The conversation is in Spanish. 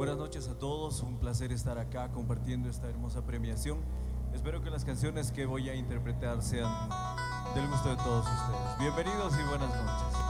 Buenas noches a todos, un placer estar acá compartiendo esta hermosa premiación. Espero que las canciones que voy a interpretar sean del gusto de todos ustedes. Bienvenidos y buenas noches.